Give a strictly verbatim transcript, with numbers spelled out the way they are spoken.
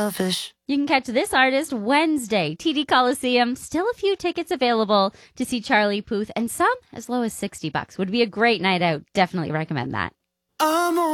selfish. You can catch this artist Wednesday, T D Coliseum. Still a few tickets available to see Charlie Puth, and some as low as sixty bucks. Would be a great night out. Definitely recommend that. I'm